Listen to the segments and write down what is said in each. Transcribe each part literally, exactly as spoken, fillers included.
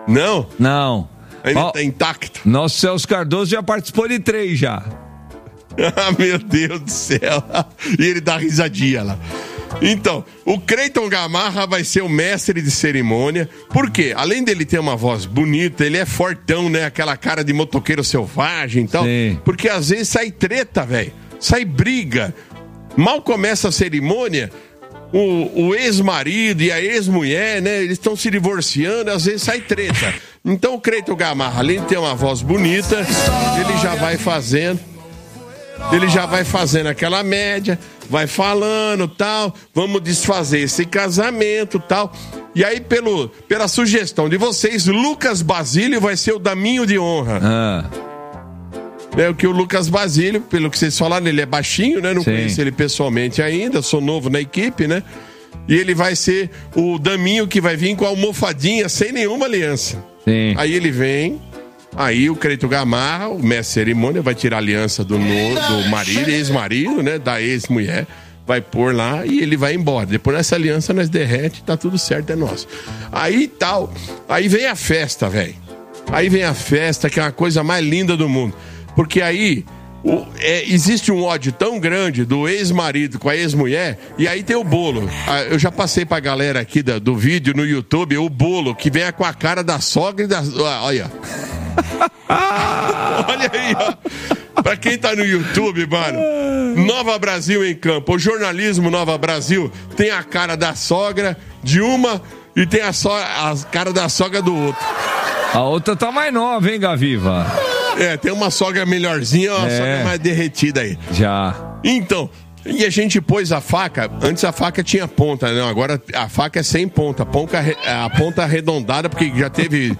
Não? Não. Ainda Ó, tá intacto. Nosso Celso Cardoso já participou de três já. Ah, meu Deus do céu. E ele dá risadinha lá. Então, o Creiton Gamarra vai ser o mestre de cerimônia. Por quê? Além dele ter uma voz bonita, ele é fortão, né? Aquela cara de motoqueiro selvagem e tal. Sim. Porque às vezes sai treta, velho. Sai briga. Mal começa a cerimônia, o, o ex-marido e a ex-mulher, né? Eles estão se divorciando, às vezes sai treta. Então o Creiton Gamarra, além de ter uma voz bonita, ele já vai fazendo... Ele já vai fazendo aquela média, vai falando, tal, vamos desfazer esse casamento, tal. E aí, pelo, pela sugestão de vocês, Lucas Basílio vai ser o daminho de honra. Ah. É o que o Lucas Basílio, pelo que vocês falaram, ele é baixinho, né? Não Sim. conheço ele pessoalmente ainda, sou novo na equipe, né? E ele vai ser o daminho que vai vir com a almofadinha, sem nenhuma aliança. Sim. Aí ele vem... Aí o Creiton Gamarra, o mestre de cerimônia, vai tirar a aliança do, no, do marido, ex-marido, né? Da ex-mulher, vai pôr lá e ele vai embora. Depois nessa aliança nós derrete, tá tudo certo, é nosso. Aí tal, aí vem a festa, velho. Aí vem a festa, que é a coisa mais linda do mundo. Porque aí o, é, existe um ódio tão grande do ex-marido com a ex-mulher, e aí tem o bolo. Ah, eu já passei pra galera aqui da, do vídeo no YouTube, o bolo que vem com a cara da sogra e da... Ah, olha... Olha aí, ó. Pra quem tá no YouTube, mano, Nova Brasil em Campo. O jornalismo Nova Brasil tem a cara da sogra de uma e tem a, so... a cara da sogra do outro. A outra tá mais nova, hein, Gaviva? É, tem uma sogra melhorzinha, uma É. sogra mais derretida aí. Já. Então, e a gente pôs a faca, antes a faca tinha ponta, né? Agora a faca é sem ponta, a ponta, a ponta arredondada, porque já teve...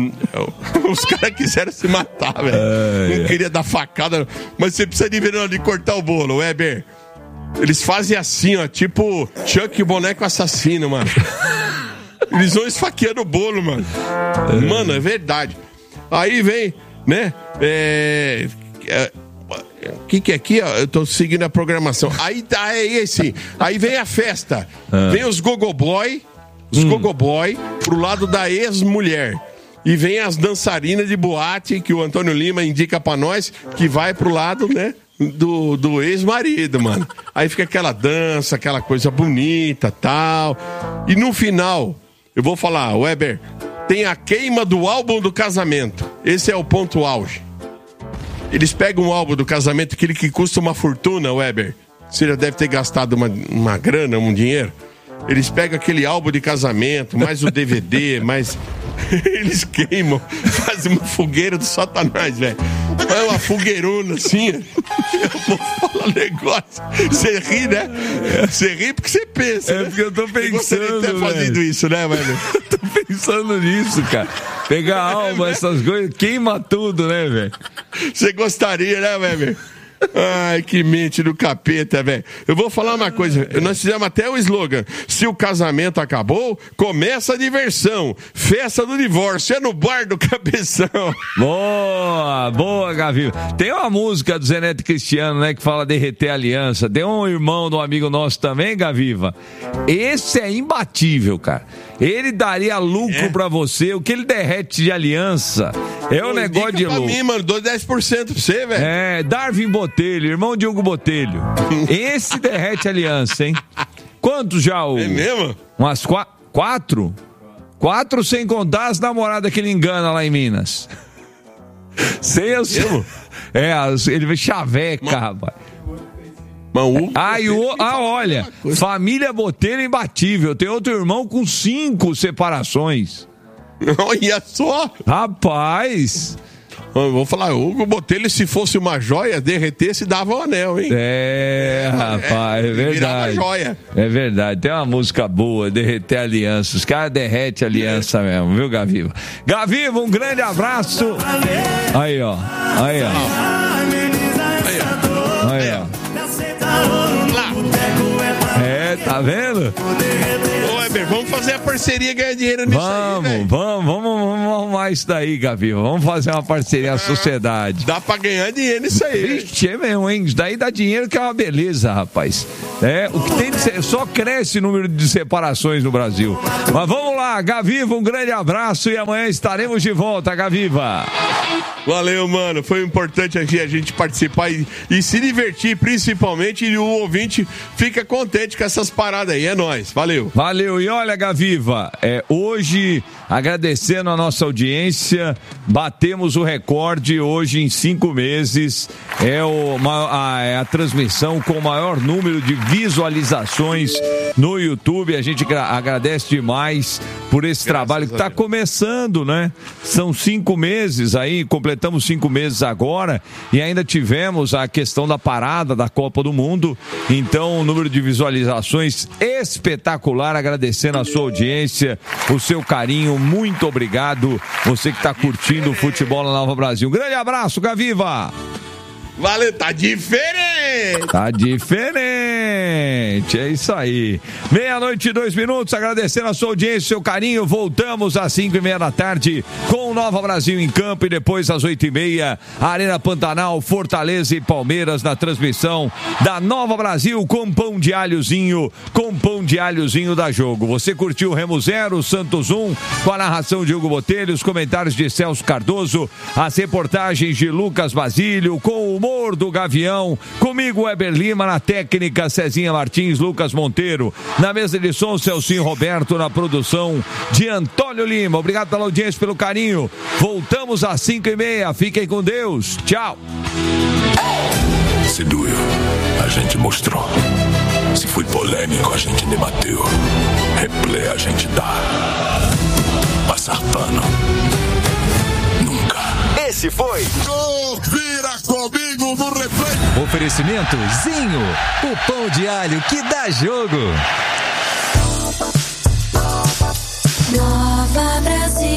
Os caras quiseram se matar, velho. É, Não queria dar facada, mas você precisa de ver ali cortar o bolo, Weber. Eles fazem assim, ó, tipo Chuck, o boneco assassino, mano. Eles vão esfaqueando o bolo, mano. Mano, é verdade. Aí vem, né? É... é O que que é aqui, ó? Eu tô seguindo a programação. Aí tá, aí sim. Aí vem a festa. Ah. Vem os gogoboy, os Hum. gogoboy pro lado da ex-mulher. E vem as dançarinas de boate que o Antônio Lima indica pra nós, que vai pro lado, né, do, do ex-marido, mano. Aí fica aquela dança, aquela coisa bonita, tal. E no final, eu vou falar, Weber, tem a queima do álbum do casamento. Esse é o ponto auge. Eles pegam um álbum do casamento, aquele que custa uma fortuna, Weber. Você já deve ter gastado uma, uma grana, um dinheiro. Eles pegam aquele álbum de casamento, mais o D V D, mais... Eles queimam, fazem uma fogueira do satanás, velho. É uma fogueirona assim. Eu vou falar um negócio. Você ri, né? Você ri porque você pensa. É né? porque eu tô Você gostaria de ter pensando, fazido velho. isso, né, velho? Tô pensando nisso, cara. Pegar alma, essas coisas, queima tudo, né, velho? Você gostaria, né, velho? Ai, que mente do capeta, velho. Eu vou falar uma coisa. Nós fizemos até o slogan. Se o casamento acabou, começa a diversão. Festa do divórcio. É no bar do Cabeção. Boa, boa, Gaviva. Tem uma música do Zé Neto Cristiano, né, que fala derreter aliança. Tem um irmão de um amigo nosso também, Gaviva. Esse é imbatível, cara. Ele daria lucro É. pra você. O que ele derrete de aliança é um Pô, negócio indica de pra louco. mim, mano. Dou dez por cento pra você, velho. É, Darwin Botelho, irmão de Hugo Botelho. Esse derrete aliança, hein? Quantos já, o... É mesmo? Umas qua- quatro? Quatro sem contar as namoradas que ele engana lá em Minas. Sem as... É, as- ele vê chaveca, rapaz. Mano, Ah, e o... ah, olha, família Botelho imbatível. Tem outro irmão com cinco separações. olha só. Rapaz... Eu vou falar, o Hugo Botelho, se fosse uma joia, derretesse, dava um anel, hein? É, rapaz, é Virava verdade. joia. É verdade, tem uma música boa, derreter aliança. Os caras derretem aliança mesmo, viu, Gaviva? Gaviva, um grande abraço. Aí, ó. Aí, ó. Aí, ó. Aí, ó. Lá. É, tá vendo? Ô, Weber, vamos fazer a parceria e ganhar dinheiro nisso aí, Vamos, velho. vamos, vamos, vamos arrumar melhorar isso daí, Gaviva. Vamos fazer uma parceria à sociedade. Dá pra ganhar dinheiro nisso aí. Vixe, é mesmo, hein? Isso daí dá dinheiro que é uma beleza, rapaz. É, o que tem de ser, só cresce o número de separações no Brasil. Mas vamos lá, Gaviva, um grande abraço e amanhã estaremos de volta, Gaviva. Valeu, mano. Foi importante aqui a gente participar e, e se divertir, principalmente, e o ouvinte fica contente com essas paradas aí. É nóis. Valeu. Valeu. E olha, Gaviva, é, hoje, agradecendo a nossa audiência, batemos o recorde hoje em cinco meses. É, o, uma, a, é a transmissão com o maior número de visualizações no YouTube. A gente gra- agradece demais por esse Graças trabalho que está começando, né? São cinco meses aí, completamos cinco meses agora e ainda tivemos a questão da parada da Copa do Mundo. Então, o número de visualizações espetacular, agradecendo a sua audiência, o seu carinho, muito obrigado. Você que está curtindo o futebol na Nova Brasil. Um grande abraço, Gaviva! Valeu, tá diferente! Tá diferente, é isso aí. Meia-noite e dois minutos, agradecendo a sua audiência, seu carinho. Voltamos às cinco e meia da tarde com o Nova Brasil em campo e depois às oito e meia, Arena Pantanal, Fortaleza e Palmeiras na transmissão da Nova Brasil com pão de alhozinho, com pão de alhozinho da Jogo. Você curtiu Remo zero, Santos um, com a narração de Hugo Botelho, os comentários de Celso Cardoso, as reportagens de Lucas Basílio, com o humor do Gavião, comigo Weber Lima na técnica, Cezinha Martins, Lucas Monteiro, na mesa de som, Celcinho Roberto, na produção de Antônio Lima. Obrigado pela audiência, pelo carinho. Voltamos às cinco e meia. Fiquem com Deus. Tchau. Se doeu, a gente mostrou. Se foi polêmico, a gente debateu. Replay a gente dá. Passar pano. Nunca. Esse foi Vira comigo no replay. Oferecimento Zinho, o pão de alho que dá jogo. Nova Brasil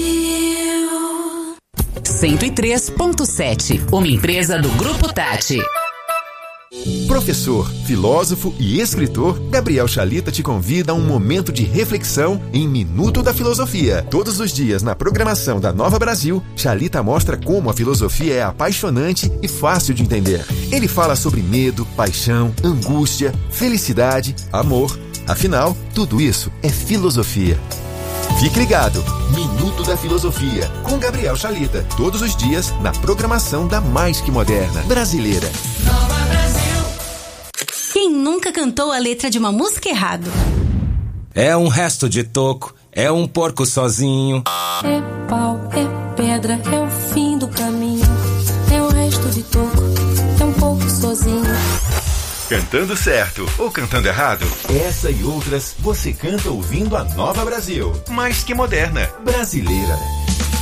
cento e três ponto sete, uma empresa do Grupo Tati. Professor, filósofo e escritor, Gabriel Chalita te convida a um momento de reflexão em Minuto da Filosofia. Todos os dias na programação da Nova Brasil, Chalita mostra como a filosofia é apaixonante e fácil de entender. Ele fala sobre medo, paixão, angústia, felicidade, amor. Afinal, tudo isso é filosofia. Fique ligado, Minuto da Filosofia, com Gabriel Chalita. Todos os dias na programação da mais que moderna brasileira. Quem nunca cantou a letra de uma música errado? É um resto de toco, é um porco sozinho. É pau, é pedra, é o fim do caminho. É um resto de toco, é um porco sozinho. Cantando certo ou cantando errado? Essa e outras você canta ouvindo a Nova Brasil. Mais que moderna, brasileira.